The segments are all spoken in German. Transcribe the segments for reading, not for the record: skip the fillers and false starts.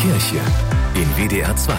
Kirche in WDR 2.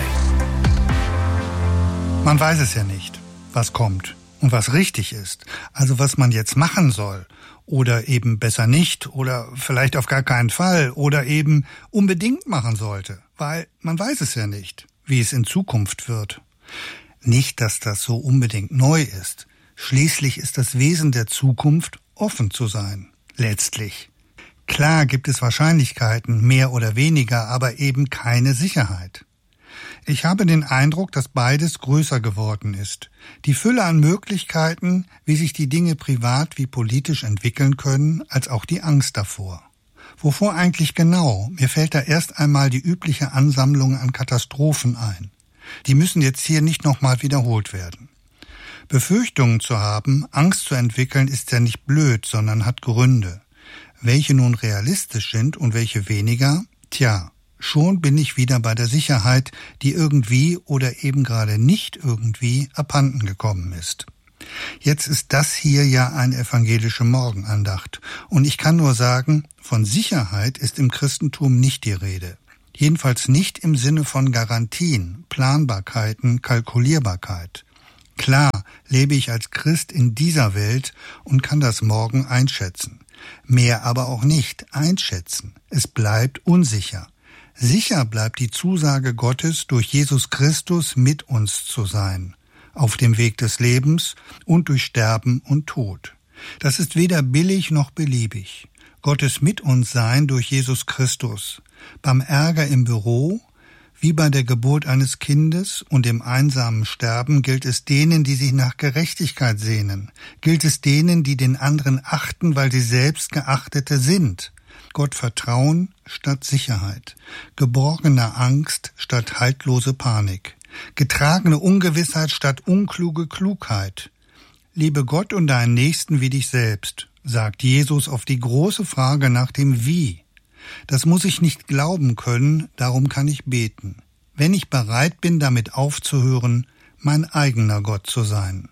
Man weiß es ja nicht, was kommt und was richtig ist. Also was man jetzt machen soll. Oder eben besser nicht. Oder vielleicht auf gar keinen Fall. Oder eben unbedingt machen sollte. Weil man weiß es ja nicht, wie es in Zukunft wird. Nicht, dass das so unbedingt neu ist. Schließlich ist das Wesen der Zukunft, offen zu sein. Letztlich. Klar gibt es Wahrscheinlichkeiten, mehr oder weniger, aber eben keine Sicherheit. Ich habe den Eindruck, dass beides größer geworden ist. Die Fülle an Möglichkeiten, wie sich die Dinge privat wie politisch entwickeln können, als auch die Angst davor. Wovor eigentlich genau? Mir fällt da erst einmal die übliche Ansammlung an Katastrophen ein. Die müssen jetzt hier nicht nochmal wiederholt werden. Befürchtungen zu haben, Angst zu entwickeln, ist ja nicht blöd, sondern hat Gründe. Welche nun realistisch sind und welche weniger? Tja, schon bin ich wieder bei der Sicherheit, die irgendwie oder eben gerade nicht irgendwie abhanden gekommen ist. Jetzt ist das hier ja eine evangelische Morgenandacht. Und ich kann nur sagen, von Sicherheit ist im Christentum nicht die Rede. Jedenfalls nicht im Sinne von Garantien, Planbarkeiten, Kalkulierbarkeit. Klar lebe ich als Christ in dieser Welt und kann das morgen einschätzen. Mehr aber auch nicht einschätzen. Es bleibt unsicher. Sicher bleibt die Zusage Gottes, durch Jesus Christus mit uns zu sein, auf dem Weg des Lebens und durch Sterben und Tod. Das ist weder billig noch beliebig. Gottes mit uns sein durch Jesus Christus. Beim Ärger im Büro, wie bei der Geburt eines Kindes und im einsamen Sterben, gilt es denen, die sich nach Gerechtigkeit sehnen. Gilt es denen, die den anderen achten, weil sie selbst Geachtete sind. Gott vertrauen statt Sicherheit. Geborgene Angst statt haltlose Panik. Getragene Ungewissheit statt unkluge Klugheit. Liebe Gott und deinen Nächsten wie dich selbst, sagt Jesus auf die große Frage nach dem Wie. Das muss ich nicht glauben können, darum kann ich beten. Wenn ich bereit bin, damit aufzuhören, mein eigener Gott zu sein.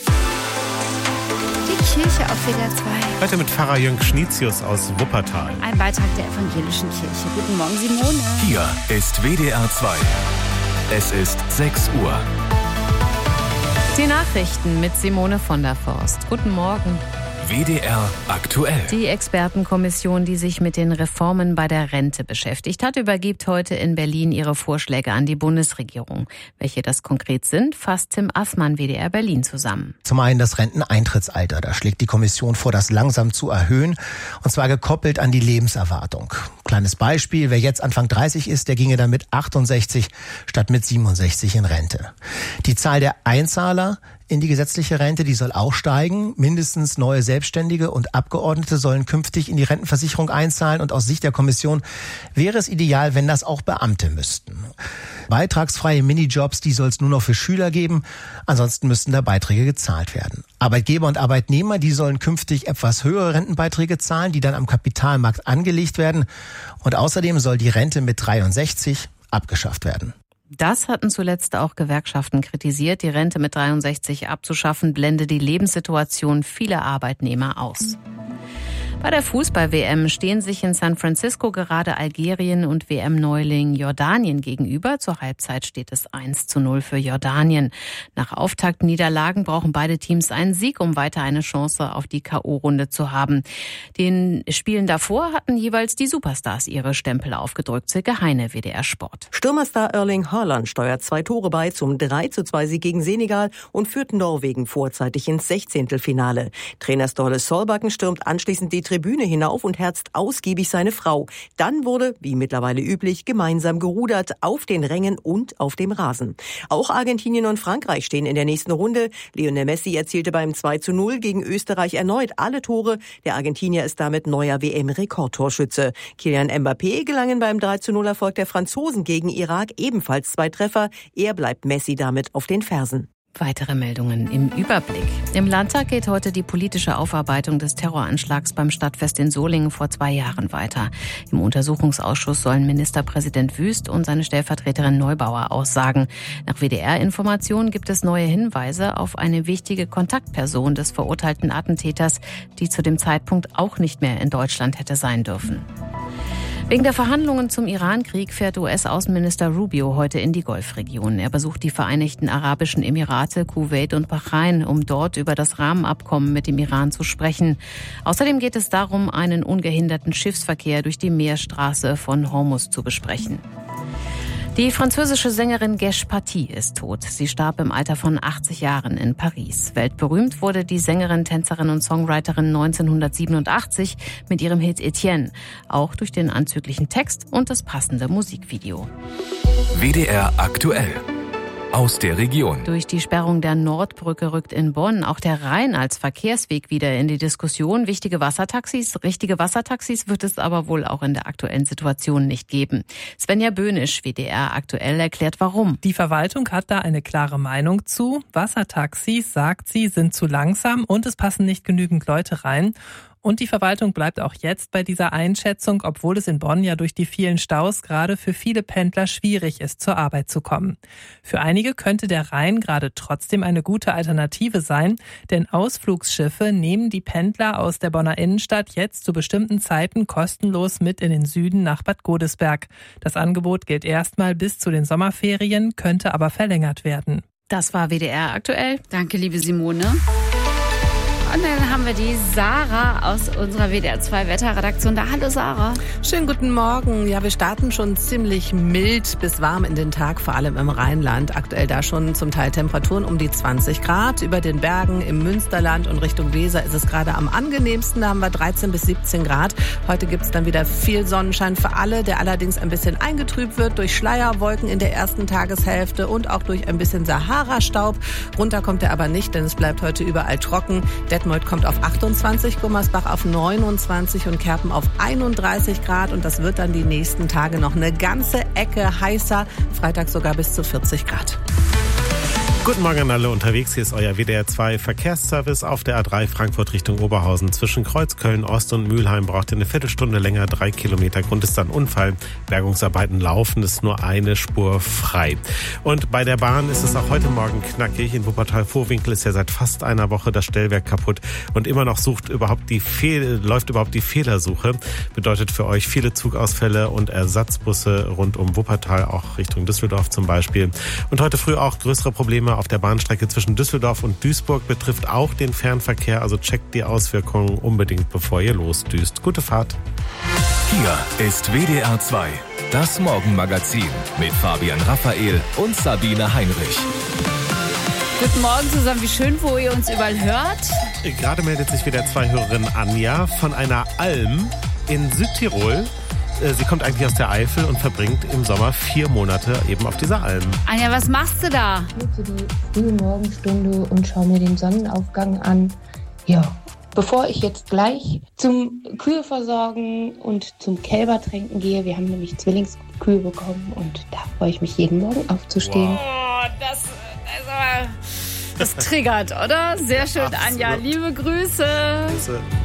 Die Kirche auf WDR 2. Heute mit Pfarrer Jürgen Schnitzius aus Wuppertal. Ein Beitrag der evangelischen Kirche. Guten Morgen, Simone. Hier ist WDR 2. Es ist 6 Uhr. Die Nachrichten mit Simone von der Forst. Guten Morgen. WDR aktuell. Die Expertenkommission, die sich mit den Reformen bei der Rente beschäftigt hat, übergibt heute in Berlin ihre Vorschläge an die Bundesregierung. Welche das konkret sind, fasst Tim Assmann, WDR Berlin, zusammen. Zum einen das Renteneintrittsalter. Da schlägt die Kommission vor, das langsam zu erhöhen, und zwar gekoppelt an die Lebenserwartung. Kleines Beispiel, wer jetzt Anfang 30 ist, der ginge dann mit 68 statt mit 67 in Rente. Die Zahl der Einzahler in die gesetzliche Rente, die soll auch steigen. Mindestens neue Selbstständige und Abgeordnete sollen künftig in die Rentenversicherung einzahlen. Und aus Sicht der Kommission wäre es ideal, wenn das auch Beamte müssten. Beitragsfreie Minijobs, die soll es nur noch für Schüler geben. Ansonsten müssten da Beiträge gezahlt werden. Arbeitgeber und Arbeitnehmer, die sollen künftig etwas höhere Rentenbeiträge zahlen, die dann am Kapitalmarkt angelegt werden. Und außerdem soll die Rente mit 63 abgeschafft werden. Das hatten zuletzt auch Gewerkschaften kritisiert. Die Rente mit 63 abzuschaffen, blende die Lebenssituation vieler Arbeitnehmer aus. Bei der Fußball-WM stehen sich in San Francisco gerade Algerien und WM-Neuling Jordanien gegenüber. Zur Halbzeit steht es 1:0 für Jordanien. Nach Auftaktniederlagen brauchen beide Teams einen Sieg, um weiter eine Chance auf die K.O.-Runde zu haben. Den Spielen davor hatten jeweils die Superstars ihre Stempel aufgedrückt. Silke Heine, WDR Sport. Stürmerstar Erling Haaland steuert 2 Tore bei zum 3:2 Sieg gegen Senegal und führt Norwegen vorzeitig ins 16. Trainer Ståle Solbakken stürmt anschließend die Tribüne hinauf und herzt ausgiebig seine Frau. Dann wurde, wie mittlerweile üblich, gemeinsam gerudert auf den Rängen und auf dem Rasen. Auch Argentinien und Frankreich stehen in der nächsten Runde. Lionel Messi erzielte beim 2:0 gegen Österreich erneut alle Tore. Der Argentinier ist damit neuer WM-Rekordtorschütze. Kylian Mbappé gelangen beim 3:0-Erfolg der Franzosen gegen Irak ebenfalls 2 Treffer. Er bleibt Messi damit auf den Fersen. Weitere Meldungen im Überblick. Im Landtag geht heute die politische Aufarbeitung des Terroranschlags beim Stadtfest in Solingen vor 2 Jahren weiter. Im Untersuchungsausschuss sollen Ministerpräsident Wüst und seine Stellvertreterin Neubauer aussagen. Nach WDR-Informationen gibt es neue Hinweise auf eine wichtige Kontaktperson des verurteilten Attentäters, die zu dem Zeitpunkt auch nicht mehr in Deutschland hätte sein dürfen. Wegen der Verhandlungen zum Iran-Krieg fährt US-Außenminister Rubio heute in die Golfregion. Er besucht die Vereinigten Arabischen Emirate, Kuwait und Bahrain, um dort über das Rahmenabkommen mit dem Iran zu sprechen. Außerdem geht es darum, einen ungehinderten Schiffsverkehr durch die Meerstraße von Hormuz zu besprechen. Die französische Sängerin Gesh Paty ist tot. Sie starb im Alter von 80 Jahren in Paris. Weltberühmt wurde die Sängerin, Tänzerin und Songwriterin 1987 mit ihrem Hit Etienne. Auch durch den anzüglichen Text und das passende Musikvideo. WDR aktuell. Aus der Region. Durch die Sperrung der Nordbrücke rückt in Bonn auch der Rhein als Verkehrsweg wieder in die Diskussion. Richtige Wassertaxis wird es aber wohl auch in der aktuellen Situation nicht geben. Svenja Böhnisch, WDR aktuell, erklärt warum. Die Verwaltung hat da eine klare Meinung zu. Wassertaxis, sagt sie, sind zu langsam und es passen nicht genügend Leute rein. Und die Verwaltung bleibt auch jetzt bei dieser Einschätzung, obwohl es in Bonn ja durch die vielen Staus gerade für viele Pendler schwierig ist, zur Arbeit zu kommen. Für einige könnte der Rhein gerade trotzdem eine gute Alternative sein, denn Ausflugsschiffe nehmen die Pendler aus der Bonner Innenstadt jetzt zu bestimmten Zeiten kostenlos mit in den Süden nach Bad Godesberg. Das Angebot gilt erstmal bis zu den Sommerferien, könnte aber verlängert werden. Das war WDR aktuell. Danke, liebe Simone. Und dann haben wir die Sarah aus unserer WDR 2 Wetterredaktion da. Hallo Sarah. Schönen guten Morgen. Ja, wir starten schon ziemlich mild bis warm in den Tag, vor allem im Rheinland. Aktuell da schon zum Teil Temperaturen um die 20 Grad. Über den Bergen im Münsterland und Richtung Weser ist es gerade am angenehmsten. Da haben wir 13 bis 17 Grad. Heute gibt es dann wieder viel Sonnenschein für alle, der allerdings ein bisschen eingetrübt wird durch Schleierwolken in der ersten Tageshälfte und auch durch ein bisschen Sahara-Staub. Runter kommt er aber nicht, denn es bleibt heute überall trocken. Detmold kommt auf 28, Gummersbach auf 29 und Kerpen auf 31 Grad. Und das wird dann die nächsten Tage noch eine ganze Ecke heißer. Freitag sogar bis zu 40 Grad. Guten Morgen an alle unterwegs. Hier ist euer WDR 2 Verkehrsservice auf der A3 Frankfurt Richtung Oberhausen. Zwischen Kreuzköln Ost und Mülheim braucht ihr eine Viertelstunde länger, 3 Kilometer. Grund ist dann Unfall. Bergungsarbeiten laufen, ist nur eine Spur frei. Und bei der Bahn ist es auch heute Morgen knackig. In Wuppertal-Vohwinkel ist ja seit fast einer Woche das Stellwerk kaputt und immer noch läuft überhaupt die Fehlersuche. Bedeutet für euch viele Zugausfälle und Ersatzbusse rund um Wuppertal, auch Richtung Düsseldorf zum Beispiel. Und heute früh auch größere Probleme auf der Bahnstrecke zwischen Düsseldorf und Duisburg, betrifft auch den Fernverkehr. Also checkt die Auswirkungen unbedingt, bevor ihr losdüst. Gute Fahrt. Hier ist WDR 2, das Morgenmagazin mit Fabian Raphael und Sabine Heinrich. Guten Morgen zusammen, wie schön, wo ihr uns überall hört. Gerade meldet sich wieder Hörerin Anja von einer Alm in Südtirol. Sie kommt eigentlich aus der Eifel und verbringt im Sommer 4 Monate eben auf dieser Alm. Anja, was machst du da? Ich nutze die frühe Morgenstunde und schaue mir den Sonnenaufgang an. Ja, bevor ich jetzt gleich zum Kühe versorgen und zum Kälbertränken gehe. Wir haben nämlich Zwillingskühe bekommen und da freue ich mich jeden Morgen aufzustehen. Oh, das triggert, oder? Sehr schön, Anja. Liebe Grüße.